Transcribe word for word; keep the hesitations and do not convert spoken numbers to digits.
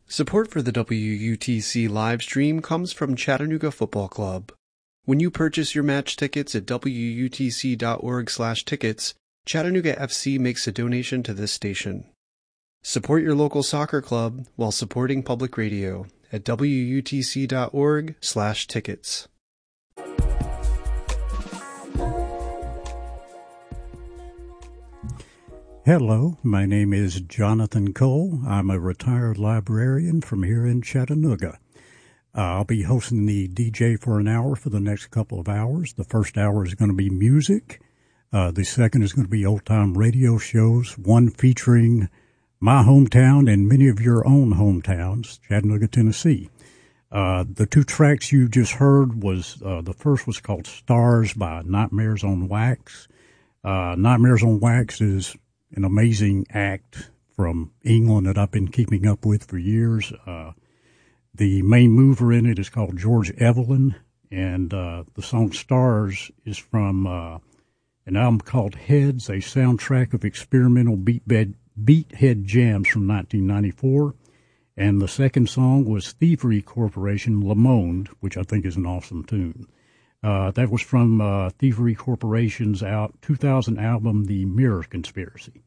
Support for the W U T C live stream comes from Chattanooga Football Club. When you purchase your match tickets at W U T C dot org slash tickets, Chattanooga F C makes a donation to this station. Support your local soccer club while supporting public radio at W U T C dot org slash tickets. Hello, my name is Jonathan Cole. I'm a retired librarian from here in Chattanooga. Uh, I'll be hosting the D J for an hour for the next couple of hours. The first hour is going to be music. Uh, the second is going to be old-time radio shows, one featuring my hometown and many of your own hometowns, Chattanooga, Tennessee. Uh, the two tracks you just heard was, uh, the first was called Stars by Nightmares on Wax. Uh, Nightmares on Wax is an amazing act from England that I've been keeping up with for years. Uh, the main mover in it is called George Evelyn, and uh, the song Stars is from uh, an album called Heads, a soundtrack of experimental beat bed, beat head jams from nineteen ninety-four. And the second song was Thievery Corporation, Le Monde, which I think is an awesome tune. Uh, that was from uh, Thievery Corporation's out two thousand album, The Mirror Conspiracy.